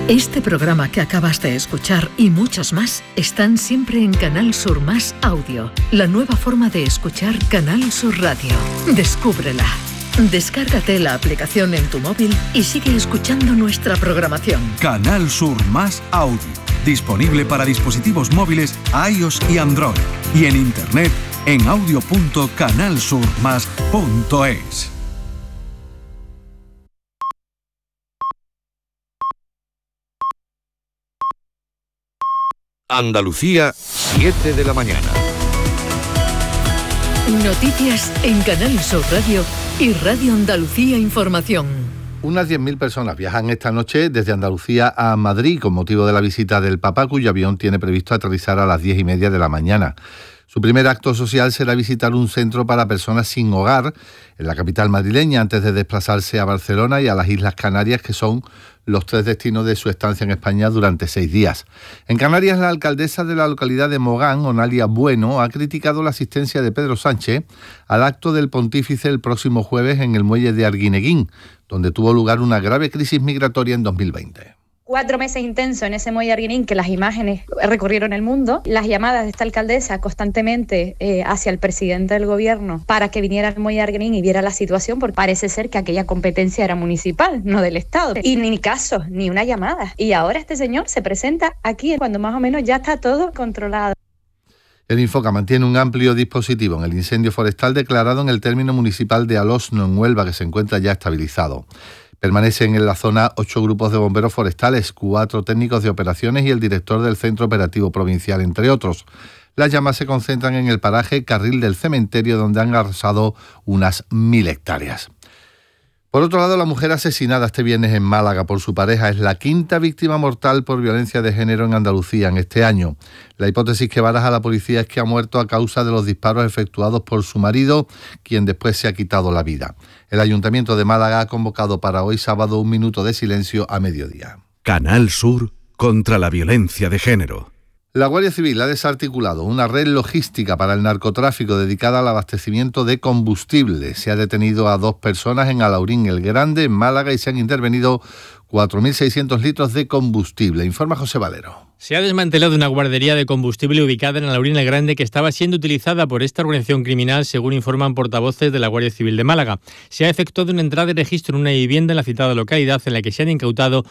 Este programa que acabas de escuchar y muchos más están siempre en Canal Sur Más Audio, la nueva forma de escuchar Canal Sur Radio. Descúbrela. Descárgate la aplicación en tu móvil y sigue escuchando nuestra programación. Canal Sur Más Audio, disponible para dispositivos móviles iOS y Android, y en internet en audio.canalsurmas.es. Andalucía, 7 de la mañana. Noticias en Canal Sur Radio y Radio Andalucía Información. Unas 10.000 personas viajan esta noche desde Andalucía a Madrid con motivo de la visita del Papa, cuyo avión tiene previsto aterrizar a las 10:30 de la mañana. Su primer acto social será visitar un centro para personas sin hogar en la capital madrileña antes de desplazarse a Barcelona y a las Islas Canarias, que son los 3 destinos de su estancia en España durante 6 días. En Canarias, la alcaldesa de la localidad de Mogán, Onalia Bueno, ha criticado la asistencia de Pedro Sánchez al acto del pontífice el próximo jueves en el muelle de Arguineguín, donde tuvo lugar una grave crisis migratoria en 2020. 4 meses intensos en ese muelle de Arguineguín, que las imágenes recorrieron el mundo, las llamadas de esta alcaldesa constantemente hacia el presidente del gobierno para que viniera al muelle de Arguineguín y viera la situación, porque parece ser que aquella competencia era municipal, no del Estado. Y ni caso, ni una llamada. Y ahora este señor se presenta aquí cuando más o menos ya está todo controlado. El Infoca mantiene un amplio dispositivo en el incendio forestal declarado en el término municipal de Alosno, en Huelva, que se encuentra ya estabilizado. Permanecen en la zona 8 grupos de bomberos forestales, 4 técnicos de operaciones y el director del Centro Operativo Provincial, entre otros. Las llamas se concentran en el paraje Carril del Cementerio, donde han arrasado unas 1.000 hectáreas. Por otro lado, la mujer asesinada este viernes en Málaga por su pareja es la 5ª víctima mortal por violencia de género en Andalucía en este año. La hipótesis que baraja la policía es que ha muerto a causa de los disparos efectuados por su marido, quien después se ha quitado la vida. El Ayuntamiento de Málaga ha convocado para hoy sábado un minuto de silencio a mediodía. Canal Sur contra la violencia de género. La Guardia Civil ha desarticulado una red logística para el narcotráfico dedicada al abastecimiento de combustible. Se ha detenido a 2 personas en Alaurín el Grande, en Málaga, y se han intervenido 4.600 litros de combustible. Informa José Valero. Se ha desmantelado una guardería de combustible ubicada en Alaurín el Grande que estaba siendo utilizada por esta organización criminal, según informan portavoces de la Guardia Civil de Málaga. Se ha efectuado una entrada y registro en una vivienda en la citada localidad en la que se han incautado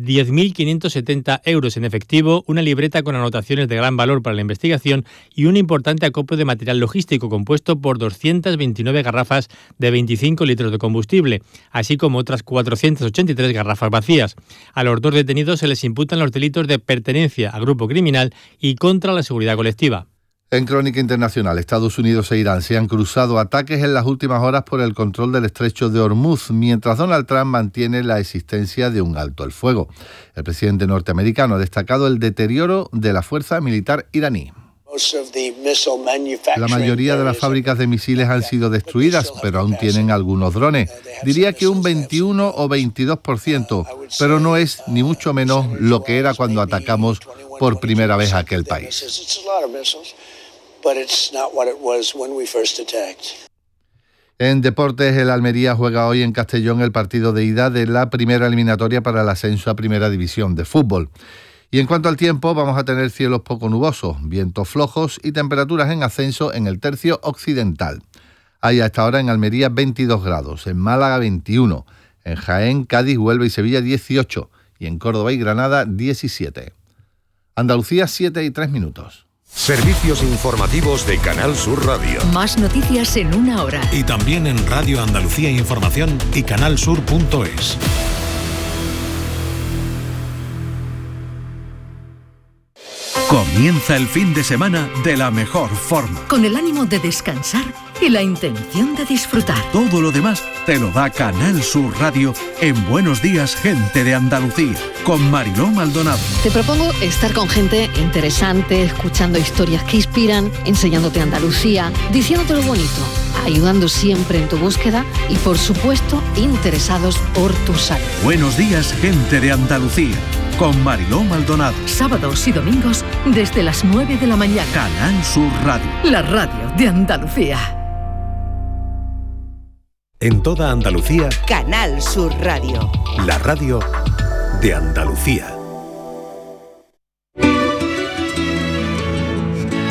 10.570 euros en efectivo, una libreta con anotaciones de gran valor para la investigación y un importante acopio de material logístico compuesto por 229 garrafas de 25 litros de combustible, así como otras 483 garrafas vacías. A los 2 detenidos se les imputan los delitos de pertenencia a grupo criminal y contra la seguridad colectiva. En crónica internacional, Estados Unidos e Irán se han cruzado ataques en las últimas horas por el control del estrecho de Hormuz, mientras Donald Trump mantiene la existencia de un alto el fuego. El presidente norteamericano ha destacado el deterioro de la fuerza militar iraní. La mayoría de las fábricas de misiles han sido destruidas, pero aún tienen algunos drones. Diría que un 21 o 22%, pero no es ni mucho menos lo que era cuando atacamos por primera vez a aquel país. En deportes, el Almería juega hoy en Castellón el partido de ida de la primera eliminatoria para el ascenso a Primera División de fútbol. Y en cuanto al tiempo, vamos a tener cielos poco nubosos, vientos flojos y temperaturas en ascenso en el tercio occidental. Hay a esta hora en Almería 22 grados, en Málaga 21, en Jaén, Cádiz, Huelva y Sevilla 18 y en Córdoba y Granada 17. Andalucía 7:03. Servicios informativos de Canal Sur Radio. Más noticias en una hora. Y también en Radio Andalucía Información y canalsur.es. Comienza el fin de semana de la mejor forma. Con el ánimo de descansar y la intención de disfrutar. Todo lo demás te lo da Canal Sur Radio en Buenos Días, Gente de Andalucía, con Mariló Maldonado. Te propongo estar con gente interesante, escuchando historias que inspiran, enseñándote Andalucía, diciéndote lo bonito, ayudando siempre en tu búsqueda y, por supuesto, interesados por tu salud. Buenos Días, Gente de Andalucía, con Mariló Maldonado. Sábados y domingos desde las 9 de la mañana. Canal Sur Radio. La radio de Andalucía. En toda Andalucía, Canal Sur Radio. La radio de Andalucía.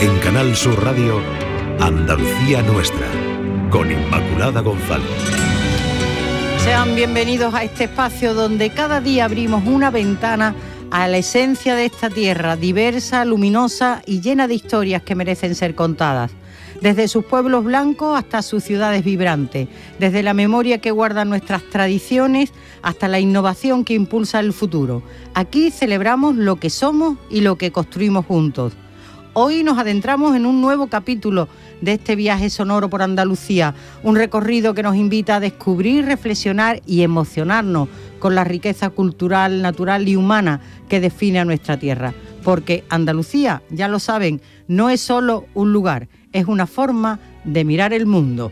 En Canal Sur Radio, Andalucía Nuestra, con Inmaculada González. Sean bienvenidos a este espacio donde cada día abrimos una ventana a la esencia de esta tierra, diversa, luminosa y llena de historias que merecen ser contadas. Desde sus pueblos blancos hasta sus ciudades vibrantes, desde la memoria que guarda nuestras tradiciones hasta la innovación que impulsa el futuro. Aquí celebramos lo que somos y lo que construimos juntos. Hoy nos adentramos en un nuevo capítulo de este viaje sonoro por Andalucía, un recorrido que nos invita a descubrir, reflexionar y emocionarnos con la riqueza cultural, natural y humana que define a nuestra tierra. Porque Andalucía, ya lo saben, no es solo un lugar, es una forma de mirar el mundo.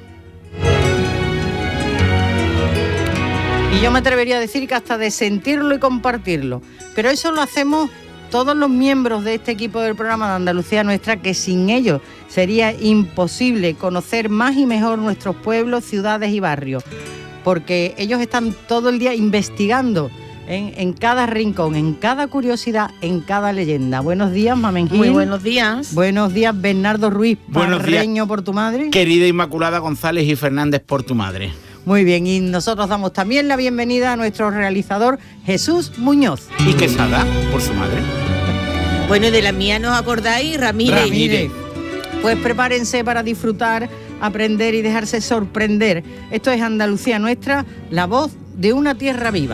Y yo me atrevería a decir que hasta de sentirlo y compartirlo. Pero eso lo hacemos todos los miembros de este equipo del programa de Andalucía Nuestra, que sin ellos sería imposible conocer más y mejor nuestros pueblos, ciudades y barrios. Porque ellos están todo el día investigando en cada rincón, en cada curiosidad, en cada leyenda. Buenos días, Mamen Gil. Muy buenos días. Buenos días, Bernardo Ruiz, Buenos Parreño por tu madre. Querida Inmaculada González y Fernández por tu madre. Muy bien, y nosotros damos también la bienvenida a nuestro realizador Jesús Muñoz. Y Quesada por su madre. Bueno, y de la mía nos acordáis, Ramírez. Pues prepárense para disfrutar, aprender y dejarse sorprender. Esto es Andalucía Nuestra, la voz de una tierra viva.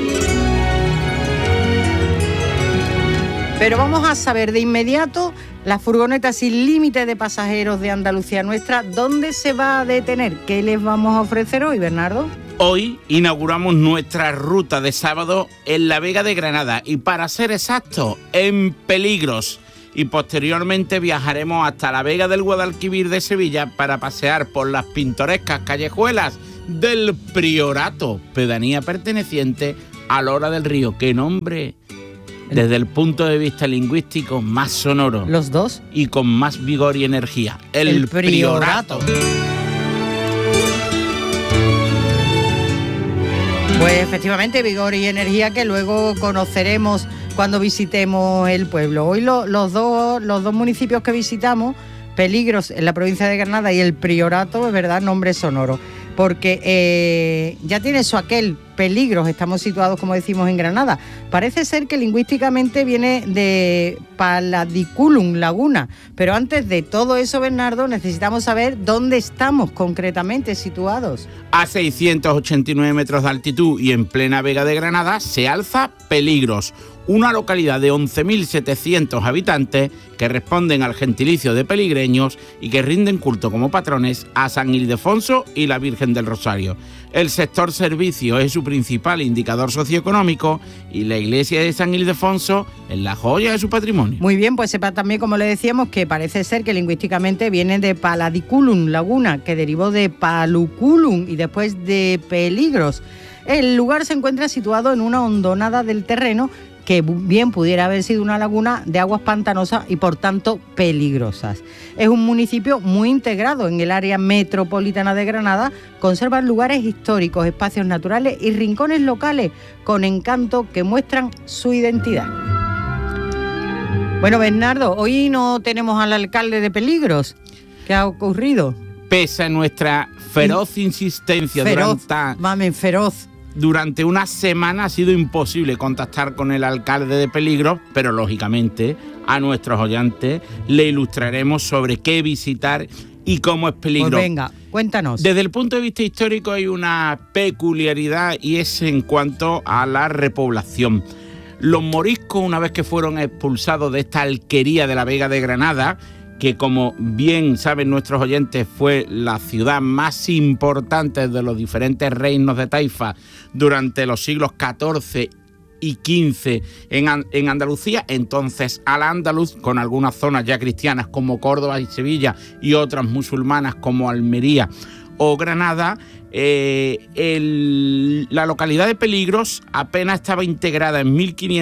Pero vamos a saber de inmediato la furgoneta sin límite de pasajeros de Andalucía Nuestra, ¿dónde se va a detener? ¿Qué les vamos a ofrecer hoy, Bernardo? Hoy inauguramos nuestra ruta de sábado en la Vega de Granada y, para ser exactos, en Peligros. Y posteriormente viajaremos hasta la Vega del Guadalquivir de Sevilla para pasear por las pintorescas callejuelas del Priorato, pedanía perteneciente a Lora del Río. ¡Qué nombre! Desde el punto de vista lingüístico más sonoro. Los dos. Y con más vigor y energía. El Priorato. Pues efectivamente, vigor y energía que luego conoceremos cuando visitemos el pueblo. Hoy los dos municipios que visitamos, Peligros en la provincia de Granada y el Priorato, es verdad, nombre sonoro. Porque ya tiene su aquel, Peligros, estamos situados, como decimos, en Granada. Parece ser que lingüísticamente viene de Paladiculum, laguna. Pero antes de todo eso, Bernardo, necesitamos saber dónde estamos concretamente situados. A 689 metros de altitud y en plena Vega de Granada se alza Peligros, una localidad de 11.700 habitantes que responden al gentilicio de peligreños y que rinden culto como patrones a San Ildefonso y la Virgen del Rosario. El sector servicio es su principal indicador socioeconómico y la iglesia de San Ildefonso es la joya de su patrimonio. Muy bien, pues sepa también, como le decíamos, que parece ser que lingüísticamente viene de Paladiculum, laguna, que derivó de Paluculum y después de Peligros. El lugar se encuentra situado en una hondonada del terreno que bien pudiera haber sido una laguna de aguas pantanosas y por tanto peligrosas. Es un municipio muy integrado en el área metropolitana de Granada, conserva lugares históricos, espacios naturales y rincones locales con encanto que muestran su identidad. Bueno, Bernardo, hoy no tenemos al alcalde de Peligros. ¿Qué ha ocurrido? Pese a nuestra feroz insistencia durante una semana ha sido imposible contactar con el alcalde de Peligros, pero lógicamente a nuestros oyentes le ilustraremos sobre qué visitar y cómo es Peligros. Pues venga, cuéntanos. Desde el punto de vista histórico hay una peculiaridad y es en cuanto a la repoblación. Los moriscos, una vez que fueron expulsados de esta alquería de la Vega de Granada, que como bien saben nuestros oyentes fue la ciudad más importante de los diferentes reinos de Taifa durante los siglos XIV y XV en Andalucía, entonces Al-Ándalus, con algunas zonas ya cristianas como Córdoba y Sevilla y otras musulmanas como Almería o Granada, la localidad de Peligros apenas estaba integrada en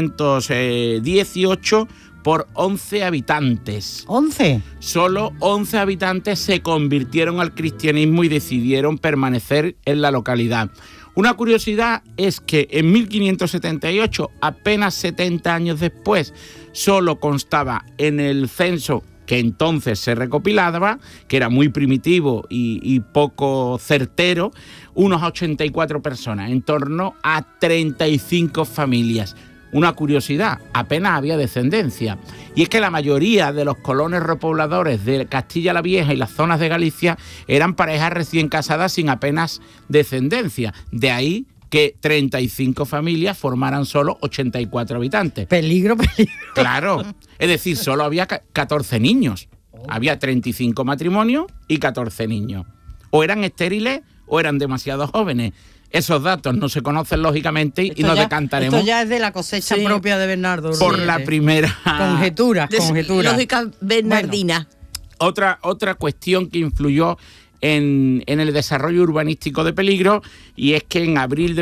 1518 por 11 habitantes. ¿11? Solo 11 habitantes se convirtieron al cristianismo y decidieron permanecer en la localidad. Una curiosidad es que en 1578, apenas 70 años después, solo constaba en el censo que entonces se recopilaba, que era muy primitivo y poco certero, unos 84 personas, en torno a 35 familias. Una curiosidad, apenas había descendencia. Y es que la mayoría de los colonos repobladores de Castilla la Vieja y las zonas de Galicia eran parejas recién casadas sin apenas descendencia. De ahí que 35 familias formaran solo 84 habitantes. Peligro. Claro, es decir, solo había 14 niños. Había 35 matrimonios y 14 niños. O eran estériles o eran demasiado jóvenes. Esos datos no se conocen lógicamente y nos decantaremos. Esto ya es de la cosecha propia de Bernardo. Por la primera... Conjetura. Lógica bernardina. Bueno, otra cuestión que influyó en el desarrollo urbanístico de Peligro, y es que en abril de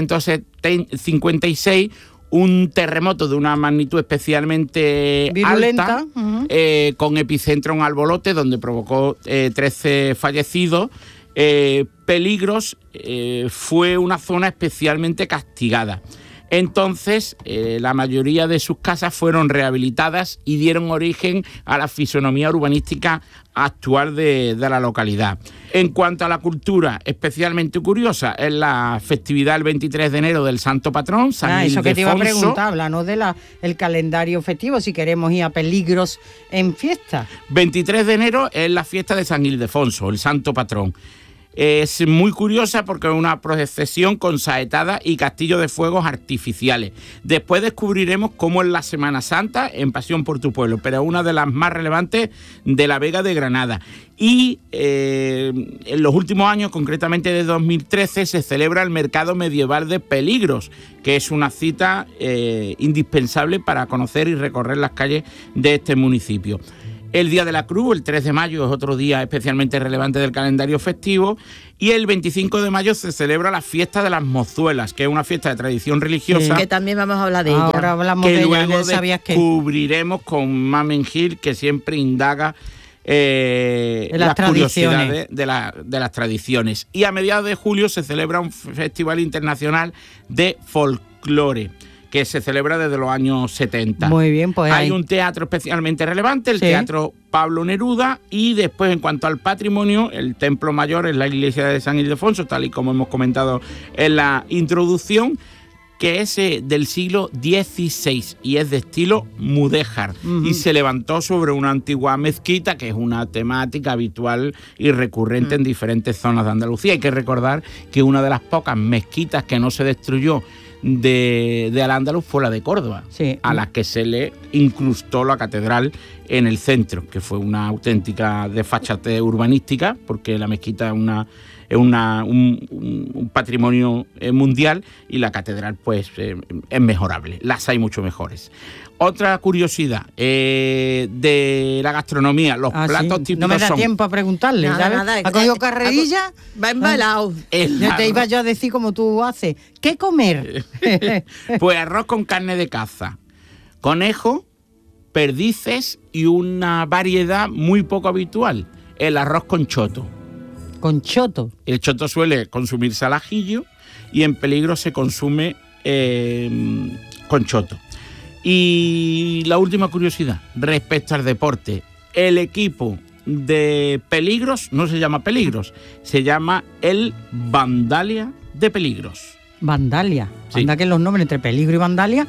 1956 un terremoto de una magnitud especialmente virulenta, alta, con epicentro en Albolote, donde provocó 13 fallecidos. Peligros fue una zona especialmente castigada. Entonces, la mayoría de sus casas fueron rehabilitadas y dieron origen a la fisonomía urbanística actual de la localidad. En cuanto a la cultura, especialmente curiosa es la festividad el 23 de enero del Santo Patrón, San Ildefonso. Eso que te iba a preguntar, háblanos del calendario festivo, si queremos ir a Peligros en fiesta. 23 de enero es la fiesta de San Ildefonso, el Santo Patrón. Es muy curiosa porque es una procesión con saetada y castillo de fuegos artificiales. Después descubriremos cómo es la Semana Santa en Pasión por tu Pueblo, pero es una de las más relevantes de la Vega de Granada. Y en los últimos años, concretamente de 2013, se celebra el Mercado Medieval de Peligros, que es una cita indispensable para conocer y recorrer las calles de este municipio. El Día de la Cruz, el 3 de mayo, es otro día especialmente relevante del calendario festivo. Y el 25 de mayo se celebra la fiesta de las mozuelas, que es una fiesta de tradición religiosa. Que también vamos a hablar de ella. Ahora hablamos que de luego ella. Descubriremos con Mamen Gil, que siempre indaga las curiosidades de las tradiciones. Y a mediados de julio se celebra un festival internacional de folclore, que se celebra desde los años 70. Muy bien, pues hay un teatro especialmente relevante, el Teatro Pablo Neruda, y después, en cuanto al patrimonio, el Templo Mayor es la iglesia de San Ildefonso, tal y como hemos comentado en la introducción, que es del siglo XVI y es de estilo mudéjar, y se levantó sobre una antigua mezquita, que es una temática habitual y recurrente en diferentes zonas de Andalucía. Hay que recordar que una de las pocas mezquitas que no se destruyó de Al-Ándalus fue la de Córdoba, a la que se le incrustó la catedral en el centro, que fue una auténtica desfachatez urbanística, porque la mezquita es un patrimonio mundial y la catedral pues es mejorable. Las hay mucho mejores. Otra curiosidad de la gastronomía, los platos típicos. No me da tiempo a preguntarle, ¿sabes? ¿Ha cogido carrerilla? Va embalado. Ya te iba yo a decir como tú haces. ¿Qué comer? Pues arroz con carne de caza, conejo, perdices y una variedad muy poco habitual, el arroz con choto. ¿Con choto? El choto suele consumirse al ajillo y en Peligro se consume con choto. Y la última curiosidad respecto al deporte, el equipo de Peligros no se llama Peligros, se llama el Vandalia de Peligros. Vandalia, anda que los nombres entre Peligro y Vandalia.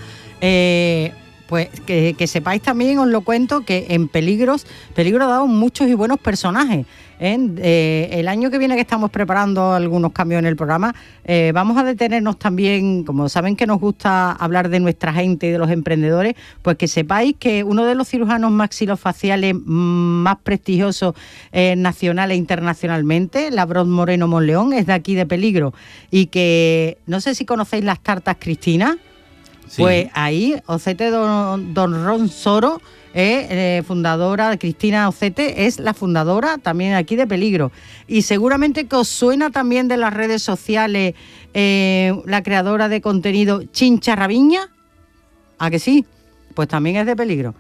Pues que sepáis también, os lo cuento, que en Peligro ha dado muchos y buenos personajes. El año que viene, que estamos preparando algunos cambios en el programa, vamos a detenernos también, como saben que nos gusta hablar de nuestra gente y de los emprendedores, pues que sepáis que uno de los cirujanos maxilofaciales más prestigiosos nacional e internacionalmente, Labrón Moreno Monleón, es de aquí de Peligro, y que no sé si conocéis las tartas Cristina. Sí. Pues ahí, Ocete Don Ronsoro, fundadora, Cristina Ocete, es la fundadora también aquí de Peligro. Y seguramente que os suena también de las redes sociales la creadora de contenido Chincha Raviña. ¿A que sí? Pues también es de Peligro.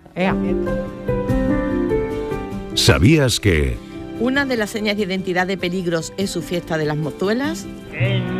¿Sabías que...? Una de las señas de identidad de Peligros es su fiesta de las mozuelas.